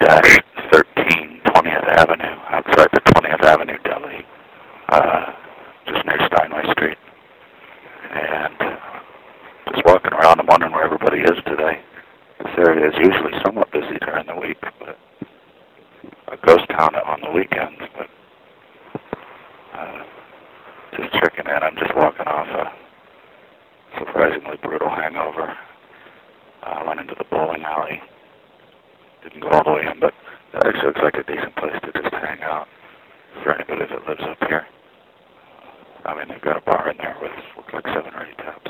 13 20th Avenue, outside the 20th Avenue Deli, just near Steinway Street. And just walking around, I'm wondering where everybody is today. This area is usually somewhat busy during the week, but a ghost town on the weekends. But just checking in. I'm just walking off a surprisingly brutal hangover. Went into the bowling alley. Didn't go all the way in, but it actually looks like a decent place to just hang out for anybody that lives up here. I mean, they've got a bar in there with like 7 or 8 taps.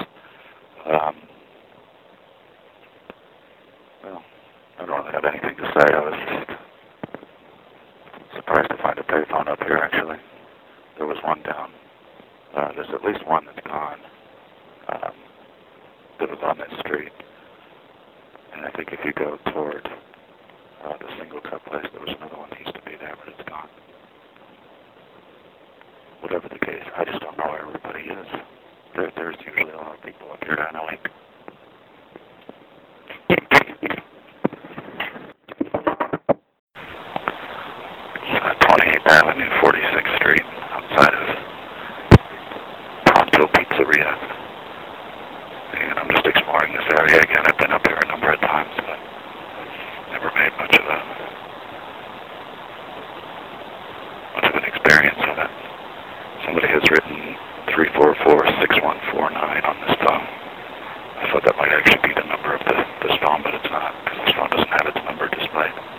Well, I don't really have anything to say. I was just surprised to find a payphone up here, actually. There was one down. There's at least one that's gone. That was on this street. And I think if you go toward the single cup place, there was another one that used to be there, but it's gone. Whatever the case, I just don't know where everybody is. There's usually a lot of people up here during the week. 28th Avenue, 46th Street, outside of Pronto Pizzeria. And I'm just exploring this area again. I've been up here a number of times, but never made much of an experience of it. Somebody has written 344-6149 on this phone. I thought that might actually be the number of this phone, but it's not, because this phone doesn't have its number displayed.